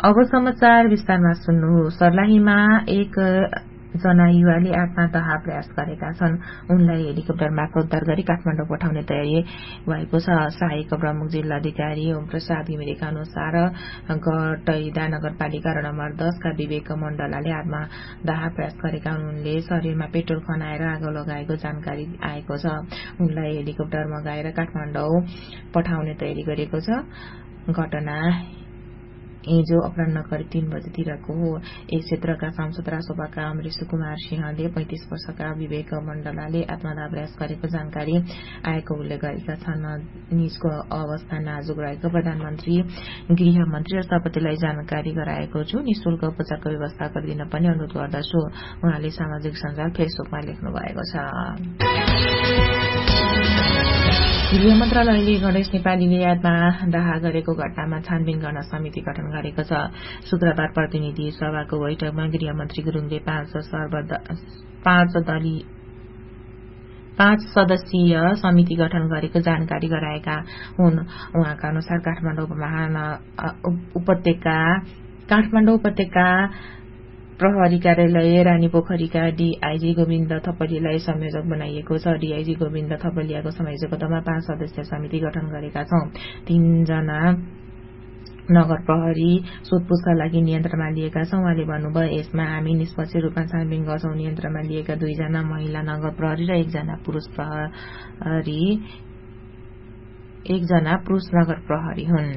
अब समाचार विस्तारमा सुन्नु। सर्लाहीमा एक जना युवाले आत्मदाह प्रयास गरेका छन्। उनलाई हेलिकप्टर मार्फत उद्धार गरी काठमाडौँ पठाउने तयारी भएको छ। सहायक प्रमुख जिल्लाधिकारी ओम प्रसाद घिमिरेका अनुसार गटैदा नगरपालिका नम्बर 10 का विवेक मण्डलले आत्मदाह प्रयास गरेका उनले शरीरमा पेट्रोल खनाएर आगो लगाएको जानकारी आएको छ। उनलाई हेलिकप्टर मगाएर काठमाडौँ पठाउने तयारी गरेको छ। घटना हिजो अपराह्न करिब 3 बजेतिरको हो। यस क्षेत्रका सांसद रासोपाका अमरेश कुमार सिंहले 35 वर्षका विवेक मण्डलले आत्मदाह प्रयास गरेको जानकारी आएको उल्लेख गरेका छन्। निजको अवस्था नाजुक रहेको प्रधानमन्त्री, गृहमन्त्री र सभापतिलाई जानकारी गराएको छु। निःशुल्क उपचारको व्यवस्था गरिदिन पनि अनुरोध गर्दछु, उहाँले सामाजिक सञ्जाल फेसबुकमा लेख्नु भएको छ। गृह मन्त्रालयले गणेश नेपालीले आत्मदाह गरेको घटनामा छानबिन गर्न समिति गठन गरेको छ। शुक्रबार प्रतिनिधि सभाको बैठकमा गृहमन्त्री गुरुङले 5 सदस्यीय समिति गठन गरेको जानकारी गराएका हुन्। उहाँका अनुसार काठमाडौँ उपत्यका प्रहरी कार्यालय रानीपोखरीका डीआईजी गोविन्द थपलियालाई संयोजक बनाइएको छ। डीआईजी गोविन्द थपलियाको संयोजकत्वमा 5 सदस्यीय समिति गठन गरेका छौं। 3 जना नगर प्रहरी सोधपुछका लागि नियन्त्रणमा लिएका छौं। उहाँले भन्नुभयो, यसमा हामी निष्पक्ष रूपमा छानबिन गर्छौं। नियन्त्रणमा लिएका 2 जना महिला नगर प्रहरी र 1 जना पुरुष नगर प्रहरी हुन्।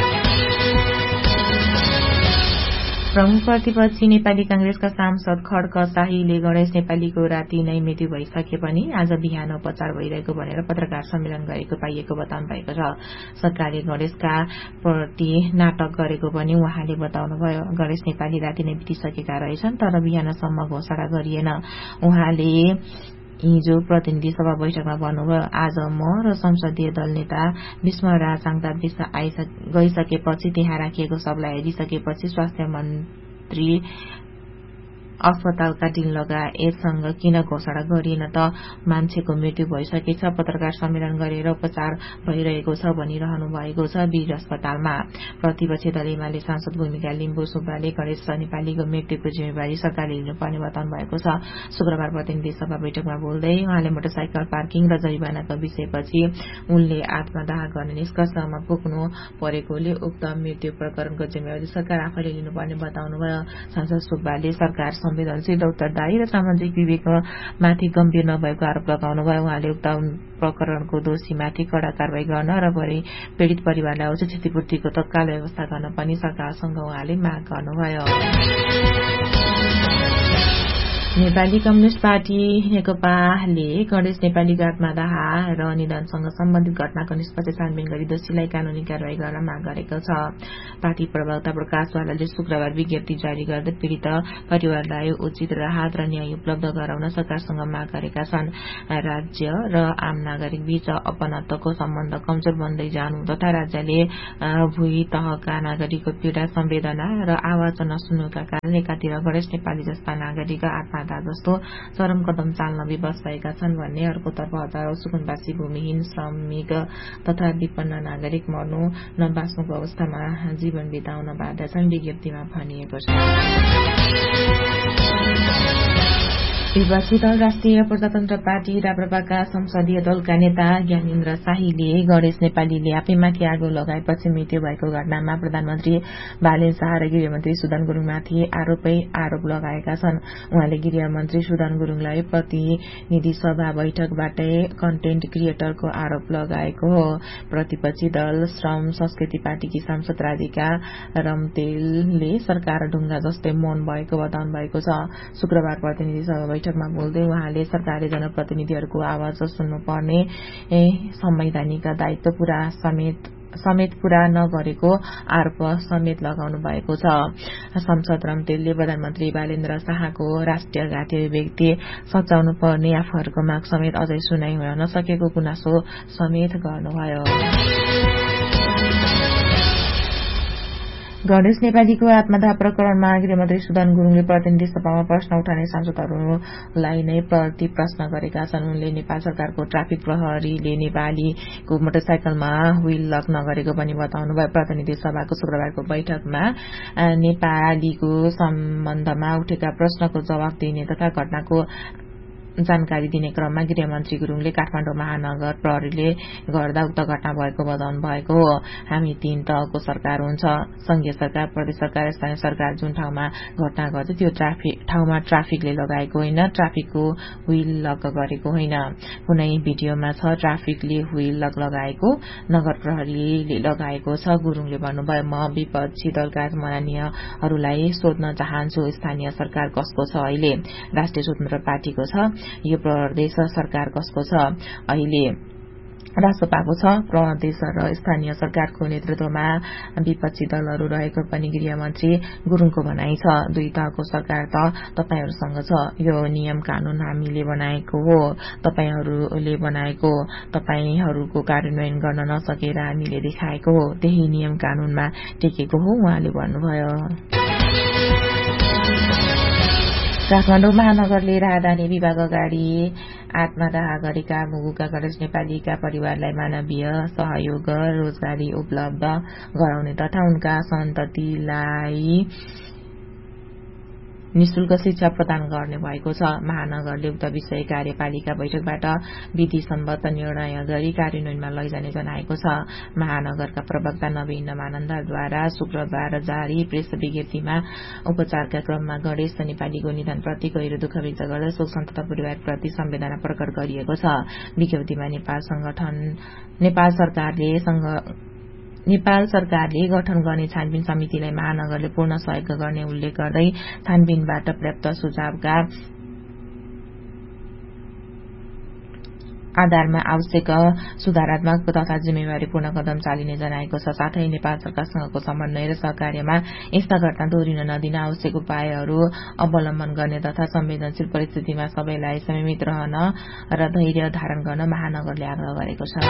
प्रमुख प्रतिपक्षी नेपाली कांग्रेसका सांसद खड्क शाहीले गणेश नेपालीको राति नै मृत्यु भइसके पनि आज बिहान उपचार भइरहेको भनेर पत्रकार सम्मेलन गरेको पाइएको बताउनु भएको छ। सरकारले गणेशका प्रति नाटक गरेको पनि उहाँले बताउनुभयो। गणेश नेपाली राति नै बितिसकेका रहेछन्, तर बिहानसम्म घोषणा गरिएन। उहाँले हिजो प्रतिनिधि सभा बैठकमा भन्नुभयो, आज म र संसदीय दल नेता विष्णुराज चाङता गइसकेपछि त्यहाँ राखिएको शवलाई हेरिसकेपछि स्वास्थ्य मन्त्री अस्पतालका टिन लगाएसँग किन घोषणा गरिएन त? मान्छेको मृत्यु भइसकेछ, पत्रकार सम्मेलन गरेर उपचार भइरहेको छ भनिरहनु भएको छ वीर अस्पतालमा। प्रतिपक्षी दल एमाले सांसद भूमिका लिम्बु सुब्बाले गणेश नेपालीको मृत्युको जिम्मेवारी सरकारले लिनुपर्ने बताउनु भएको छ। शुक्रबार प्रतिनिधि सभा बैठकमा बोल्दै उहाँले मोटरसाइकल पार्किङ र जरिवानाको विषयपछि उनले आत्मदाह गर्ने निष्कर्षमा पुग्नु परेकोले उक्त मृत्यु प्रकरणको जिम्मेवारी सरकार आफैले लिनुपर्ने बताउनुभयो। सांसद सुब्बाले सरकार संवेदनशील र उत्तरदायी र सामाजिक विवेकमाथि गम्भीर नभएको आरोप लगाउनुभयो। उहाँले उक्त प्रकरणको दोषीमाथि कड़ा कारवाही गर्न र पीड़ित परिवारलाई उचित क्षतिपूर्तिको तत्काल व्यवस्था गर्न पनि सरकारसँग उहाँले माग गर्नुभयो। नेपाली कम्युनिष्ट पार्टी नेकपाले गणेश नेपालीको आत्मदाह र निधनसँग सम्बन्धित घटनाको निष्पक्ष छानबिन गरी दोषीलाई कानूनी कारवाही गर्न माग गरेको छ। पार्टी प्रवक्ता प्रकाश वालाले शुक्रबार विज्ञप्ति जारी गर्दै पीड़ित परिवारलाई उचित राहत र न्याय उपलब्ध गराउन सरकारसँग माग गरेका छन्। राज्य र आम नागरिक बीच अपनत्वको सम्बन्ध कमजोर बन्दै जानु तथा राज्यले भूमि तहका नागरिकको पीड़ा संवेदना र आवाज नसुन्नुका कारण एकातिर गणेश नेपाली जस्ता नागरिक जस्तो चरम कदम चाल्न विवश भएका छन् भन्ने, अर्कोतर्फ हजारौं सुकुनवासी भूमिहीन श्रमिक तथा विपन्न नागरिक मर्नु नबाँच्नुको अवस्थामा जीवन बिताउन बाध्य छन्, विज्ञप्तिमा भनिएको छ। विपक्षी दल राष्ट्रिय प्रजातन्त्र पार्टी राप्रपाका संसदीय दलका नेता ज्ञानेन्द्र शाहीले गणेश नेपालीले आफैमाथि आगो लगाएपछि मृत्यु भएको घटनामा प्रधानमन्त्री बालेन शाह र गृहमन्त्री सुदन गुरुङमाथि आरोप लगाएका छन्। उहाँले गृहमन्त्री सुदन गुरुङलाई प्रतिनिधि सभा बैठकबाटै कन्टेन्ट क्रिएटरको आरोप लगाएको हो। प्रतिपक्षी दल श्रम संस्कृति पार्टीकी सांसद राधिका रम्तेलले सरकार ढुङ्गा जस्तै मौन भएको बताउनु भएको छ। शुक्रबार प्रतिनिधि सभा बैठकमा बोल्दै उहाँले सरकारले जनप्रतिनिधिहरूको आवाज सुन्नुपर्ने संवैधानिक दायित्व समेत पूरा नगरेको आरोप समेत लगाउनु भएको छ। सांसद रम्तेलले प्रधानमन्त्री बालेन्द्र शाहको राष्ट्रियघाती व्यक्ति सच्याउनु पर्ने आफूहरूको माग समेत अझै सुनाइ हुन नसकेको गुनासो समेत गर्नुभयो। गणेश नेपालीको आत्मदाह प्रकरणमा गृहमन्त्री सुदन गुरुङले प्रतिनिधि सभामा प्रश्न उठाउने सांसदहरूलाई नै प्रति प्रश्न गरेका छन्। उनले नेपाल सरकारको ट्राफिक प्रहरीले नेपालीको मोटरसाइकलमा व्हील लक नगरेको पनि बताउनुभयो। प्रतिनिधि सभाको शुक्रबारको बैठकमा नेपालीको सम्बन्धमा उठेका प्रश्नको जवाफ दिने तथा घटनाको जानकारी दिने क्रममा गृहमन्त्री गुरुङले काठमाडौँ महानगर प्रहरीले गर्दा उक्त घटना भएको बताउनु भएको हो। हामी 3 तहको सरकार हुन्छ, संघीय सरकार, प्रदेश सरकार, स्थानीय सरकार। जुन ठाउँमा घटना गर्छ त्यो ठाउँमा ट्राफिकले लगाएको होइन, ट्राफिकको व्हील लक गरेको होइन। कुनै भिडियोमा छ ट्राफिकले व्हील लक लगाएको, नगर प्रहरीले लगाएको छ। गुरुङले भन्नुभयो, म विपक्षी दलका माननीयहरूलाई सोध्न चाहन्छु, स्थानीय सरकार कसको छ? अहिले राष्ट्रिय स्वतन्त्र पार्टीको छ। यो प्रदेश सरकार कसको छ? अहिले रासोपाको छ। प्रदेश र स्थानीय सरकारको नेतृत्वमा विपक्षी दलहरू रहेको पनि गृहमन्त्री गुरुङको भनाइ छ। 2 तहको सरकार त तपाईहरूसँग छ। यो नियम कानून हामीले बनाएको हो, तपाईहरूले बनाएको, तपाईहरूको कार्यान्वयन गर्न नसकेर हामीले देखाएको हो, त्यही नियम कानूनमा टेकेको हो, उहाँले भन्नुभयो। काठमाडौँ महानगरले राजधानी विभाग अगाडि आत्मदाह गरेका मुगुका गणेश नेपालीका परिवारलाई मानवीय सहयोग, रोजगारी उपलब्ध गराउने तथा उनका सन्ततिलाई निशुल्क शिक्षा प्रदान गर्ने भएको छ। महानगरले उक्त विषय कार्यपालिका बैठकबाट विधिसम्मत निर्णय गरी कार्यान्वयनमा लैजाने जनाएको छ। महानगरका प्रवक्ता नवीन मानन्दद्वारा शुक्रबार जारी प्रेस विज्ञप्तिमा उपचारका क्रममा गणेश नेपालीको निधनप्रति गहिरो दुःख व्यक्त गर्दै शोक सन्तप्त परिवारप्रति संवेदना प्रकट गरिएको छ। विज्ञप्तिमा नेपाल सरकारले गठन गर्ने छानबिन समितिलाई महानगरले पूर्ण सहयोग गर्ने उल्लेख गर्दै छानबिनबाट प्राप्त सुझावका आधारमा आवश्यक सुधारात्मक तथा जिम्मेवारीपूर्ण कदम चालिने जनाएको छ। साथै नेपाल सरकारसँगको समन्वय र सहकार्यमा यस्ता घटना दोहोरिन नदिन आवश्यक उपायहरू अवलम्बन गर्ने तथा संवेदनशील परिस्थितिमा सबैलाई संयमित रहन र धैर्य धारण गर्न महानगरले आग्रह गरेको छ।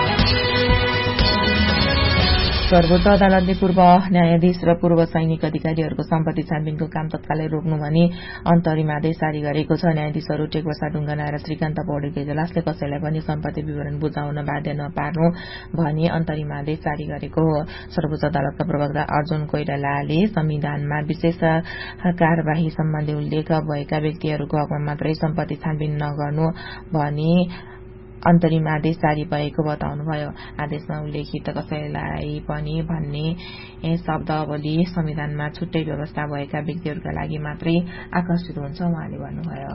सर्वोच्च अदालतले पूर्व न्यायाधीश र पूर्व सैनिक अधिकारीहरूको सम्पत्ति छानबिनको काम तत्कालै रोक्नु भनी अन्तरिम आदेश जारी गरेको छ। न्यायाधीशहरू टेकबसा ढुङ्गाना र श्रीकान्त पौडेलको इजलासले कसैलाई पनि सम्पत्ति विवरण बुझाउन बाध्य नपार्नु भनी अन्तरिम आदेश जारी गरेको हो। सर्वोच्च अदालतका प्रवक्ता अर्जुन कोइरालाले संविधानमा विशेष कार्यवाही सम्बन्धी उल्लेख भएका व्यक्तिहरूको हकमा मात्रै सम्पत्ति छानबिन नगर्नु भनी अन्तरिम आदेश जारी भएको बताउनुभयो। आदेशमा उल्लेखित कसैलाई पनि भन्ने शब्दावली संविधानमा छुट्टै व्यवस्था भएका व्यक्तिहरूका लागि मात्रै आकर्षित हुन्छ, उहाँले भन्नुभयो।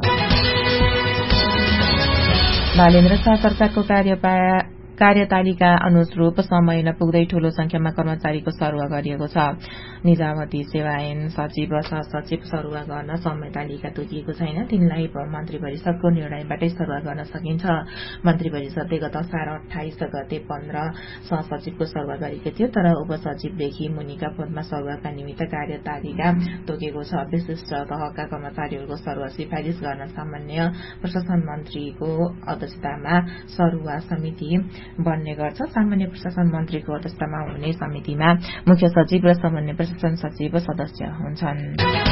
बालेन्द्र शाह सरकारको कार्यतालिका अनुरूप समय नपुग्दै ठूलो संख्यामा कर्मचारीको सरुवा गरिएको छ। निजामती सेवा ऐन सचिव सहसचिव सरुवा गर्न समय तालिका तोकिएको छैन। तिनलाई मन्त्री परिषदको निर्णयबाटै सरुवा गर्न सकिन्छ। मन्त्री परिषदले गत असार 28 गते 15 सहसचिवको सरुवा गरेको थियो, तर उपसचिवदेखि मुनिका पदमा सरुवाका निमित्त कार्यतालिका तोकेको छ। विशिष्ट तहका कर्मचारीहरूको सरुवा सिफारिश गर्न सामान्य प्रशासन मन्त्रीको अध्यक्षतामा सरुवा समिति बन्ने गर्छ। सामान्य प्रशासन मन्त्रीको अध्यक्षतामा हुने समितिमा मुख्य सचिव र सामान्य प्रशासन सचिव सदस्य हुन्छन्।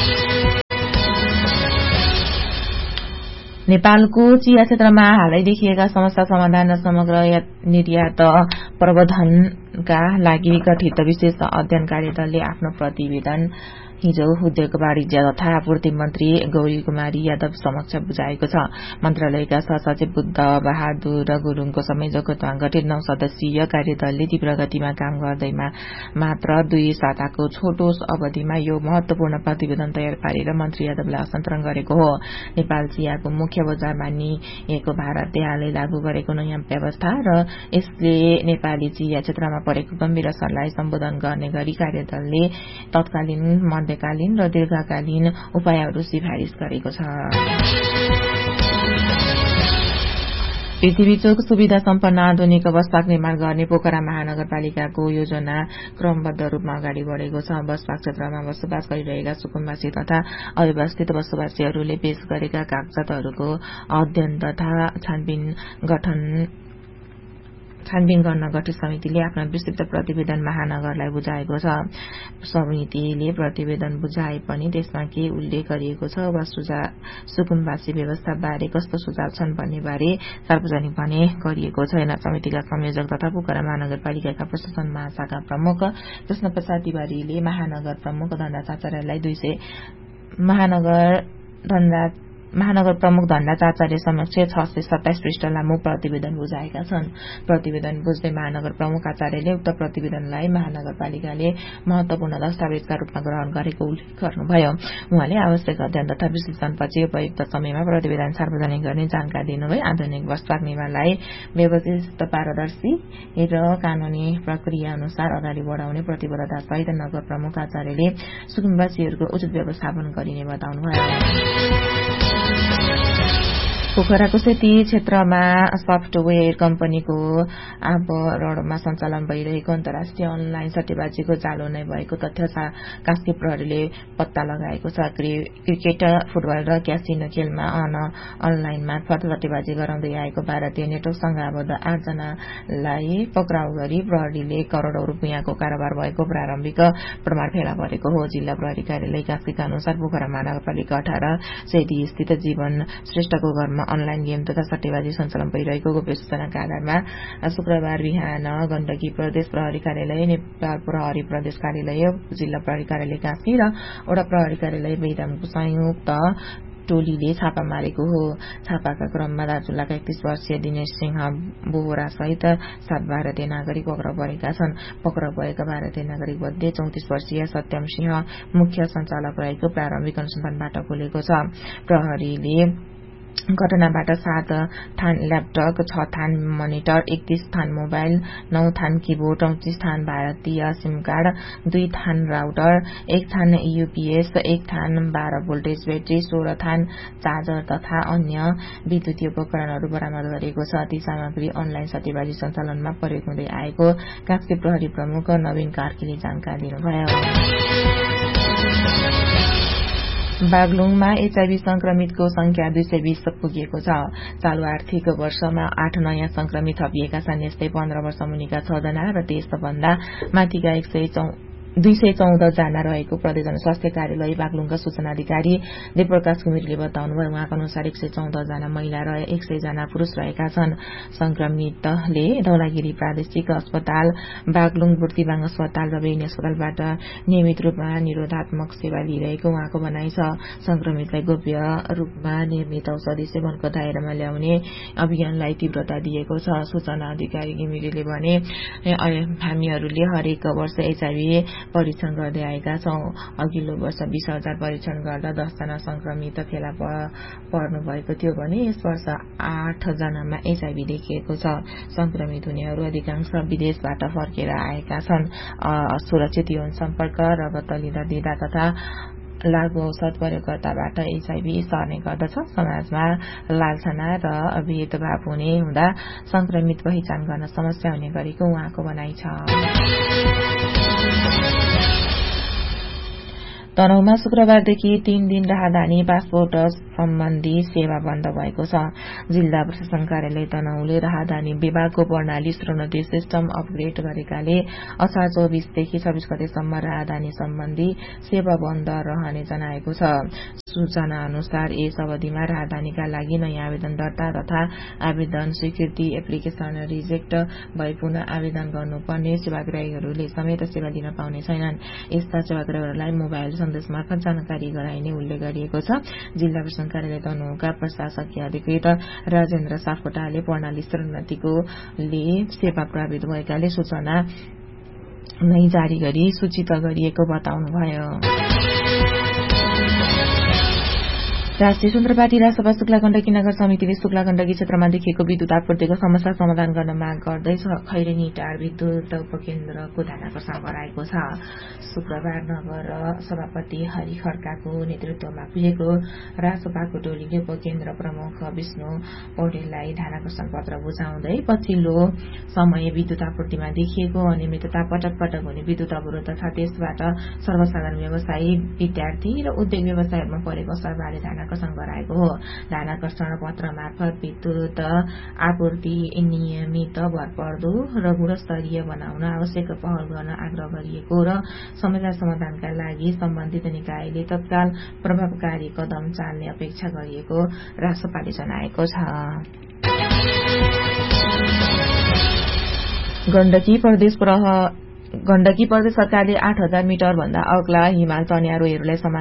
नेपालको चिया क्षेत्रमा हालै देखिएका समस्या समाधान र समग्र निर्यात प्रबन्धनका लागि गठित विशेष अध्ययन कार्यदलले आफ्नो प्रतिवेदन हिजो उद्योग वाणिज्य तथा आपूर्ति मन्त्री गौरी कुमारी यादव समक्ष बुझाएको छ। मन्त्रालयका सहसचिव बुद्ध बहादुर गुरुङको संयोजकत्वमा गठित 9 सदस्यीय कार्यदलले तीव्र गतिमा काम गर्दैमा मात्र 2 साताको छोटो अवधिमा यो महत्वपूर्ण प्रतिवेदन तयार पारेर मन्त्री यादवलाई हस्तान्तरण गरेको हो। नेपाल चियाको मुख्य बजार मानिएको भारतले हालै लागू गरेको नयाँ व्यवस्था र यसले नेपाली चिया क्षेत्रमा परेको गम्भीर असरलाई सम्बोधन गर्ने गरी कार्यदलले तत्कालीन मध्यकालीन र दीर्घकालीन उपायहरू सिफारिश गरेको छ। पृथ्वीचोक सुविधा सम्पन्न आधुनिक बस पार्क निर्माण गर्ने पोखरा महानगरपालिकाको योजना क्रमबद्ध रूपमा अगाडि बढेको छ। बस पार्क क्षेत्रमा बसोबास गरिरहेका सुकुम्बासी तथा अव्यवस्थित बसोबासीहरूले पेश गरेका कागजातहरूको अध्ययन तथा छानबिन गर्न गठित समितिले आफ्नो विस्तृत प्रतिवेदन महानगरलाई बुझाएको छ। समितिले प्रतिवेदन बुझाए पनि त्यसमा के उल्लेख गरिएको छ वा सुकुम्बासी व्यवस्था बारे कस्तो सुझाव छन् भन्ने बारे सार्वजनिक भने गरिएको छैन। समितिका संयोजक तथा पोखरा महानगरपालिकाका प्रशासन महाशाखा प्रमुख कृष्णप्रसाद तिवारीले महानगर प्रमुख धन्दाचार्यलाई महानगर प्रमुख धन्दाचार्य समक्ष 627 पृष्ठ लामो प्रतिवेदन बुझाएका छन्। प्रतिवेदन बुझ्दै महानगर प्रमुख आचार्यले उक्त प्रतिवेदनलाई महानगरपालिकाले महत्वपूर्ण दस्तावेजका रूपमा ग्रहण गरेको उल्लेख गर्नुभयो। उहाँले आवश्यक अध्ययन तथा विश्लेषणपछि उपयुक्त समयमा प्रतिवेदन सार्वजनिक गर्ने जानकारी दिनुभयो। आधुनिक बस पार्क निर्माणलाई व्यवस्थित, पारदर्शी र कानूनी प्रक्रिया अनुसार अगाडि बढाउने प्रतिबद्धता सहित नगर प्रमुख आचार्यले सुकुम्बासीहरूको उचित व्यवस्थापन गरिने बताउनुभयो। पोखराको सेती क्षेत्रमा सफ्टवेयर कम्पनीको आवरणमा सञ्चालन भइरहेको अन्तर्राष्ट्रिय अनलाइन सट्टेबाजीको जालो नै भएको तथ्य कास्की प्रहरीले पत्ता लगाएको छ। क्रिकेट, फुटबल र क्यासिनो खेलमा अनलाइन मार्फत सट्टेबाजी गराउँदै आएको भारतीय नेटवर्कसँग आबद्ध 8 जनालाई पक्राउ गरी प्रहरीले करोडौं रुपियाँको कारोबार भएको प्रारम्भिक प्रमाण फेला परेको हो। जिल्ला प्रहरी कार्यालय कास्कीका अनुसार पोखरा महानगरपालिका 18 सेती स्थित जीवन श्रेष्ठको घरमा अनलाइन गेम तथा सट्टेबाजी सञ्चालन भइरहेको गोप्य सूचनाका आधारमा शुक्रबार बिहान गण्डकी प्रदेश प्रहरी कार्यालय, नेपाल प्रहरी प्रदेश कार्यालय, जिल्ला प्रहरी कार्यालय कास्की र वडा प्रहरी कार्यालय बेदामको संयुक्त टोलीले छापा मारेको हो। छापाका क्रममा दार्चुलाका 31 वर्षीय दिनेश सिंह बोहरा सहित 7 भारतीय नागरिक पक्राउ परेका छन्। पक्राउ भएका भारतीय नागरिक मध्ये 34 वर्षीय सत्यम सिंह मुख्य सञ्चालक रहेको प्रारम्भिक अनुसन्धानबाट खुलेको छ। प्रहरीले घटनाबाट 7 थान ल्यापटप, 6 थान मोनिटर, 31 थान मोबाइल, 9 थान किबोर्ड, 34 थान भारतीय सिम कार्ड, 2 थान राउटर, 1 थान यूपीएस, 1 थान 12 भोल्टेज ब्याट्री, 16 थान चार्जर तथा अन्य विद्युतीय उपकरणहरू बरामद गरेको छ। ती सामग्री अनलाइन सट्टेबाजी सञ्चालनमा प्रयोग हुँदै आएको कास्की प्रहरी प्रमुख नवीन कार्कीले जानकारी दिनुभयो। बागलुङमा एचआईभी संक्रमितको संख्या 220 पुगेको छ। चालू आर्थिक वर्षमा 8 नयाँ संक्रमित थपिएका छन्। यस्तै 15 वर्ष मुनिका 6 जना र त्यसभन्दा माथिका 214 जना रहेको प्रदेश जनस्वास्थ्य कार्यालय बागलुङका सूचना अधिकारी देवप्रकाश कुमिरले बताउनुभयो। उहाँका अनुसार 114 जना महिला र 100 जना पुरूष रहेका छन्। संक्रमितले धौलागिरी प्रादेशिक अस्पताल, बागलुङ बुर्तिबाङ अस्पताल र बेनी अस्पतालबाट नियमित रूपमा निरोधात्मक सेवा लिइरहेको उहाँको भनाइ छ। संक्रमितलाई गोप्य रूपमा नियमित औषधि सेवनको दायरामा ल्याउने अभियानलाई तीव्रता दिएको छ। सूचना अधिकारी घिमिरेले भने, हामीहरूले हरेक वर्ष एचआईभी परीक्षण गर्दै आएका छौं। अघिल्लो वर्ष 20,000 परीक्षण गर्दा 10 जना संक्रमित फेला पर्नु भएको थियो भने यस वर्ष 8 जनामा एचआईभी देखिएको छ। संक्रमित हुनेहरू अधिकांश विदेशबाट फर्केर आएका छन्। सुरक्षित यौन सम्पर्क, रगत लिँदा तथा लागू औषध प्रयोगकर्ताबाट एचआईभी सर्ने गर्दछ। समाजमा लालछना र भेदभाव हुने हुँदा संक्रमित पहिचान गर्न समस्या हुने गरेको उहाँको भनाइ छ। तनहुमा शुक्रबारदेखि 3 दिन राहदानी पासपोर्ट सम्बन्धी सेवा बन्द भएको छ। जिल्ला प्रशासन कार्यालय तनहुले राहदानी विभागको प्रणाली श्रोणती सिस्टम अपग्रेड गरेकाले असार 24 देखि 26 गतेसम्म राहदानी सम्बन्धी सेवा बन्द रहने जनाएको छ। सूचना अनुसार यस अवधिमा राहदानीका लागि नयाँ आवेदन दर्ता तथा आवेदन स्वीकृति एप्लिकेशन रिजेक्ट भए पुनः आवेदन गर्नुपर्ने सेवाग्राहीहरूले समेत सेवा लिन पाउने छैनन्। यस्ता सेवाग्राहीहरूलाई मोबाइल सन्देश मार्फत जानकारी गराइने उल्लेख गरिएको छ। जिल्ला प्रशासन कार्यालय तनहुका प्रशासकीय अधिकृत राजेन्द्र सापकोटाले प्रणाली श्रोणतीकोले सेवा प्रभावित भएकाले सूचना नै जारी गरी सूचित गरिएको बताउनुभयो। राष्ट्रिय स्वतन्त्र पार्टी राजसभा शुक्ला गण्डकी नगर समितिले शुक्ला गण्डकी क्षेत्रमा देखिएको विद्युत आपूर्तिको समस्या समाधान गर्न माग गर्दै खैरेनी टार विद्युत उपकेन्द्रको ध्यानाकर्षण गराएको छ। शुक्रबार नगर सभापति हरि खड्काको नेतृत्वमा पुगेको राजसभाको टोलीले उपकेन्द्र प्रमुख विष्णु पौडेललाई ध्यानाकर्षण पत्र बुझाउँदै पछिल्लो समय विद्युत आपूर्तिमा देखिएको अनियमितता, पटक पटक हुने विद्युत अवरोध तथा त्यसबाट सर्वसाधारण व्यवसायी, विद्यार्थी र उद्योग व्यवसायहरूमा परेको असरबारे ध्यानाकर्षण आकर्षण गराएको हो। ध्यानाकर्षण पत्र मार्फत विद्युत आपूर्ति नियमित, भरपर्दो र गुणस्तरीय बनाउन आवश्यक पहल गर्न आग्रह गरिएको र समस्या समाधानका लागि सम्बन्धित निकायले तत्काल प्रभावकारी कदम चाल्ने अपेक्षा गरिएको राष्ट्रपाले जनाएको छ। गण्डकी प्रदेश सरकारले 8,000 मिटर भन्दा अग्ला हिमाल चढ्ने आरोहीहरूलाई